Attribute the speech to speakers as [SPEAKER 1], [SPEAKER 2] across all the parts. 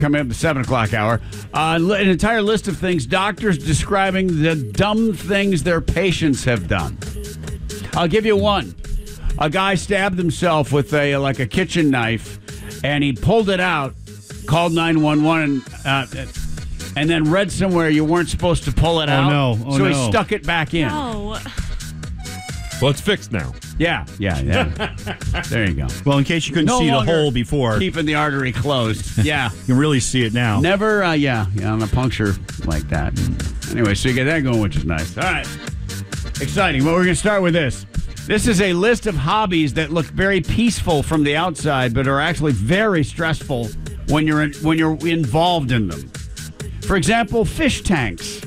[SPEAKER 1] Coming up at the 7 o'clock hour. An entire list of things, doctors describing the dumb things their patients have done. I'll give you one. A guy stabbed himself with a kitchen knife, and he pulled it out, called 911, and then read somewhere you weren't supposed to pull it out. So he stuck it back in.
[SPEAKER 2] No.
[SPEAKER 3] Well, it's fixed now.
[SPEAKER 1] Yeah. There you go.
[SPEAKER 4] Well, in case you couldn't see the hole before.
[SPEAKER 1] Keeping the artery closed. Yeah.
[SPEAKER 4] You can really see it now.
[SPEAKER 1] Never, on a puncture like that. Anyway, so you get that going, which is nice. All right. Exciting. Well, we're going to start with this. This is a list of hobbies that look very peaceful from the outside, but are actually very stressful when you're involved in them. For example, fish tanks.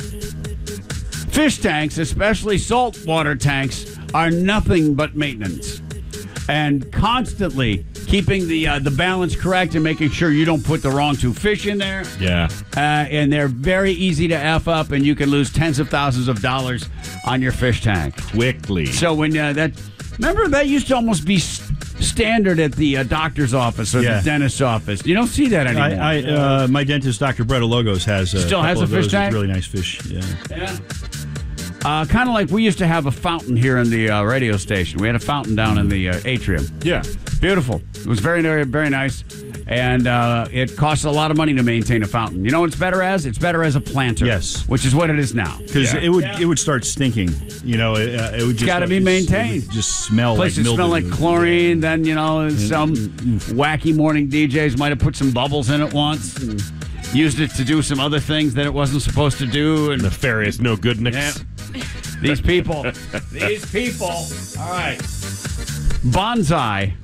[SPEAKER 1] Fish tanks, especially saltwater tanks, are nothing but maintenance. And constantly keeping the balance correct and making sure you don't put the wrong two fish in there.
[SPEAKER 3] Yeah.
[SPEAKER 1] And they're very easy to F up, and you can lose tens of thousands of dollars on your fish tank.
[SPEAKER 3] Quickly.
[SPEAKER 1] So when remember that used to almost be standard at the doctor's office or the dentist's office. You don't see that anymore.
[SPEAKER 4] My dentist, Dr. Bretta Logos,
[SPEAKER 1] still has a fish tank.
[SPEAKER 4] Really nice fish.
[SPEAKER 1] Yeah. Kind of like we used to have a fountain here in the radio station. We had a fountain down in the atrium.
[SPEAKER 3] Yeah.
[SPEAKER 1] Beautiful. It was very, very, very nice. And it costs a lot of money to maintain a fountain. You know what it's better as? It's better as a planter.
[SPEAKER 4] Yes.
[SPEAKER 1] Which is what it is now.
[SPEAKER 4] Because it would start stinking. You know, it would just...
[SPEAKER 1] Got to be maintained.
[SPEAKER 4] It would just smell like mildew.
[SPEAKER 1] Smell like chlorine. Then, some wacky morning DJs might have put some bubbles in it once and used it to do some other things that it wasn't supposed to do. And
[SPEAKER 3] nefarious no-goodness.
[SPEAKER 1] Yeah. These people. All right. Bonsai.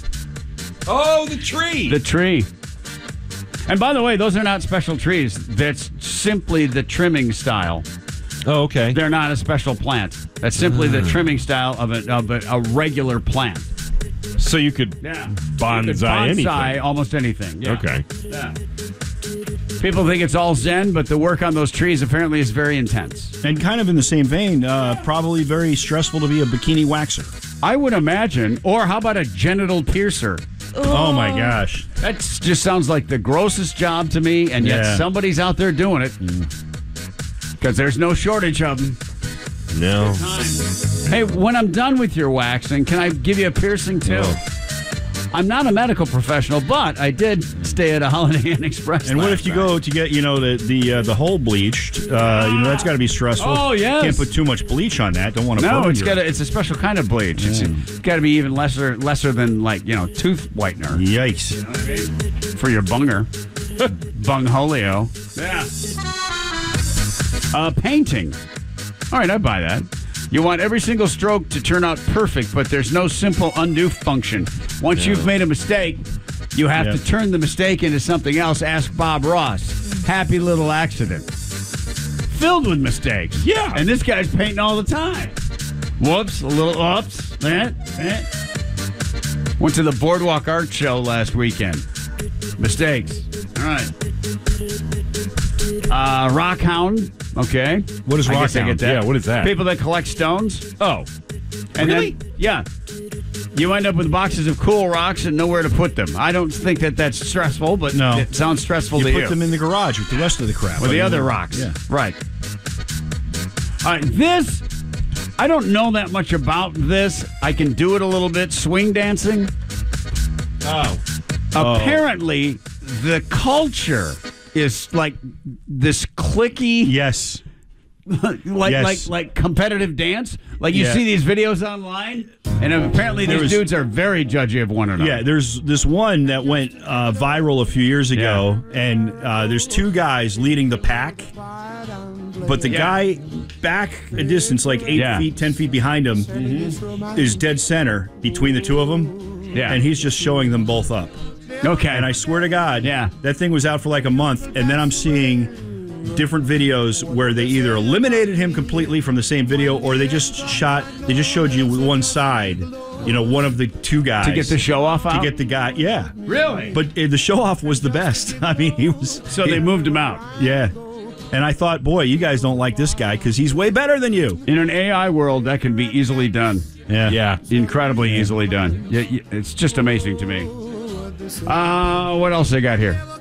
[SPEAKER 3] Oh, the tree.
[SPEAKER 1] The tree. And by the way, those are not special trees. That's simply the trimming style.
[SPEAKER 3] Oh, okay.
[SPEAKER 1] They're not a special plant. That's simply the trimming style of a regular plant.
[SPEAKER 3] So you could bonsai anything.
[SPEAKER 1] Almost anything. Yeah.
[SPEAKER 3] Okay.
[SPEAKER 1] Yeah. People think it's all zen, but the work on those trees apparently is very intense.
[SPEAKER 4] And kind of in the same vein, probably very stressful to be a bikini waxer.
[SPEAKER 1] I would imagine. Or how about a genital piercer?
[SPEAKER 4] Oh my gosh.
[SPEAKER 1] That just sounds like the grossest job to me, and yet somebody's out there doing it. Because there's no shortage of them.
[SPEAKER 3] No.
[SPEAKER 1] Hey, when I'm done with your waxing, can I give you a piercing too?
[SPEAKER 3] Oh.
[SPEAKER 1] I'm not a medical professional, but I did stay at a Holiday Inn Express.
[SPEAKER 4] And what if you go to get, the hole bleached? That's got to be stressful.
[SPEAKER 1] Oh, yes.
[SPEAKER 4] Can't put too much bleach on that. Don't want to.
[SPEAKER 1] No, it's a special kind of bleach. It's got to be even lesser than tooth whitener.
[SPEAKER 4] Yikes!
[SPEAKER 1] You know what I mean? For your bunger, bungholio. Yeah. Painting. All right, I buy that. You want every single stroke to turn out perfect, but there's no simple undo function. Once you've made a mistake, you have to turn the mistake into something else. Ask Bob Ross. Happy little accident. Filled with mistakes.
[SPEAKER 3] Yeah.
[SPEAKER 1] And this guy's painting all the time. Whoops, a little oops. Went to the Boardwalk Art Show last weekend. Mistakes. All right. Rockhound. Okay.
[SPEAKER 3] What is Rockhound? Yeah, what is that?
[SPEAKER 1] People that collect stones.
[SPEAKER 3] Oh.
[SPEAKER 1] And
[SPEAKER 3] really?
[SPEAKER 1] Then, you end up with boxes of cool rocks and nowhere to put them. I don't think that's stressful, but it sounds stressful to you.
[SPEAKER 4] You put them in the garage with the rest of the crap.
[SPEAKER 1] With the other rocks.
[SPEAKER 4] Yeah.
[SPEAKER 1] Right. All right, this, I don't know that much about this. I can do it a little bit. Swing dancing.
[SPEAKER 3] Oh.
[SPEAKER 1] Apparently, the culture is like this cliquey.
[SPEAKER 4] Yes.
[SPEAKER 1] like competitive dance. Like you see these videos online, and apparently these dudes are very judgy of one another.
[SPEAKER 4] Yeah, there's this one that went viral a few years ago, and there's two guys leading the pack, but the guy back a distance, like 8 feet, 10 feet behind him, is dead center between the two of them, and he's just showing them both up.
[SPEAKER 1] Okay.
[SPEAKER 4] And I swear to God, that thing was out for like a month, and then I'm seeing different videos where they either eliminated him completely from the same video, or they just showed you one side, one of the two guys.
[SPEAKER 1] To get the show off out?
[SPEAKER 4] To get the guy, yeah.
[SPEAKER 1] Really?
[SPEAKER 4] But the show off was the best. I mean, he was...
[SPEAKER 1] So they moved him out.
[SPEAKER 4] Yeah. And I thought, boy, you guys don't like this guy because he's way better than you.
[SPEAKER 1] In an AI world, that can be easily done.
[SPEAKER 4] Yeah.
[SPEAKER 1] Incredibly easily done. It's just amazing to me. What else I got here?